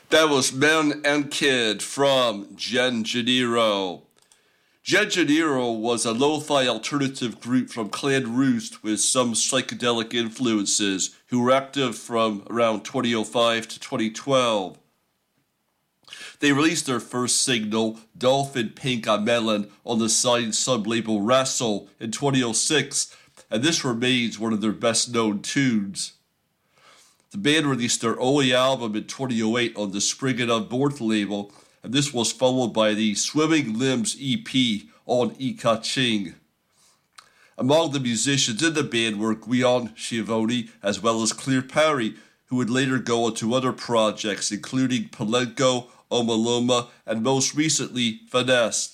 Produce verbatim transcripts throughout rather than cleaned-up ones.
That was Men and Kid from Gen Janiro. Gen Janiro was a lo-fi alternative group from Clan Roost with some psychedelic influences who were active from around twenty oh five to twenty twelve. They released their first single, Dolphin Pink on Melon, on the signed sub-label Wrestle in twenty oh six, and this remains one of their best-known tunes. The band released their only album in twenty oh eight on the Spring and Unborn label, and this was followed by the Swimming Limbs E P on Ika-Ching. Among the musicians in the band were Guion Schiavone as well as Claire Perry, who would later go on to other projects including Palenko, Omaloma, and most recently, Finesse.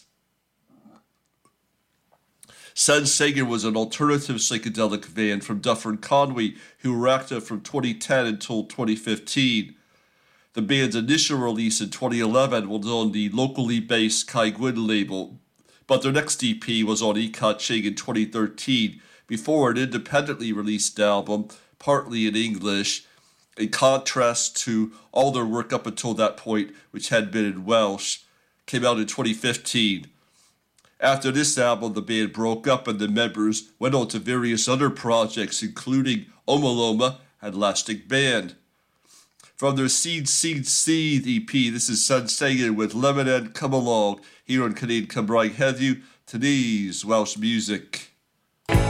Sen Sagan was an alternative psychedelic band from Dufferin Conway who were active from twenty ten until twenty fifteen. The band's initial release in twenty eleven was on the locally based Kai Gwyn label, but their next E P was on Ika-Ching in twenty thirteen, before an independently released album, partly in English, in contrast to all their work up until that point, which had been in Welsh, came out in twenty fifteen. After this album, the band broke up and the members went on to various other projects, including Omaloma and Elastic Band. From their Seed, Seed, Seed E P, this is Sen Sagan with Lemonade Come Along, here on Canadian Cymraeg Heddiw, today's Welsh music.